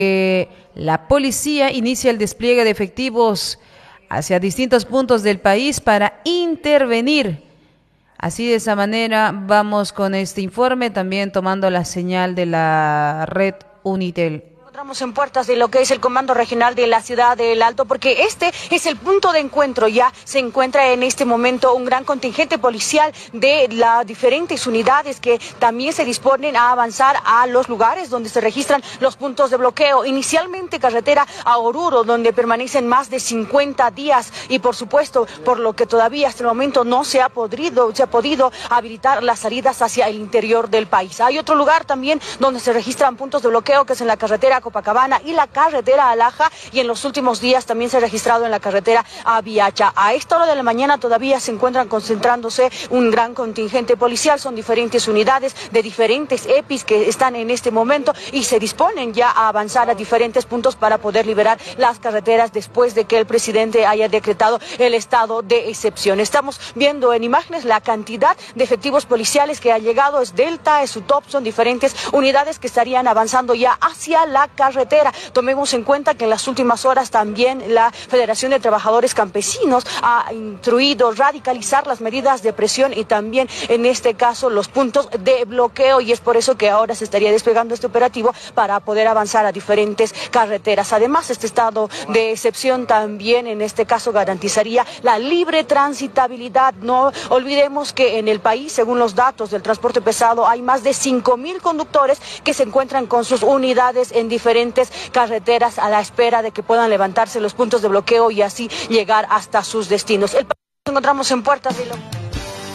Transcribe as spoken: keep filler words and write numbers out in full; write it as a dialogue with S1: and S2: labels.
S1: que la policía inicia el despliegue de efectivos hacia distintos puntos del país para intervenir. Así, de esa manera vamos con este informe, también tomando la señal de la red Unitel.
S2: Encontramos en puertas de lo que es el Comando Regional de la Ciudad del Alto, porque este es el punto de encuentro. Ya se encuentra en este momento un gran contingente policial de las diferentes unidades que también se disponen a avanzar a los lugares donde se registran los puntos de bloqueo. Inicialmente carretera a Oruro, donde permanecen más de cincuenta días, y por supuesto, por lo que todavía hasta el momento no se ha podido, se ha podido habilitar las salidas hacia el interior del país. Hay otro lugar también donde se registran puntos de bloqueo, que es en la carretera Copacabana y la carretera a Laja, y en los últimos días también se ha registrado en la carretera a Viacha. A esta hora de la mañana todavía se encuentran concentrándose un gran contingente policial. Son diferentes unidades de diferentes E P Is que están en este momento y se disponen ya a avanzar a diferentes puntos para poder liberar las carreteras después de que el presidente haya decretado el estado de excepción. Estamos viendo en imágenes la cantidad de efectivos policiales que ha llegado. Es Delta, es UTOP, son diferentes unidades que estarían avanzando ya hacia la carretera. Tomemos en cuenta que en las últimas horas también la Federación de Trabajadores Campesinos ha instruido radicalizar las medidas de presión y también en este caso los puntos de bloqueo, y es por eso que ahora se estaría desplegando este operativo para poder avanzar a diferentes carreteras. Además, este estado de excepción también en este caso garantizaría la libre transitabilidad. No olvidemos que en el país, según los datos del transporte pesado, hay más de cinco mil conductores que se encuentran con sus unidades en diferentes carreteras a la espera de que puedan levantarse los puntos de bloqueo y así llegar hasta sus destinos. El... Nos encontramos en puertas de lo...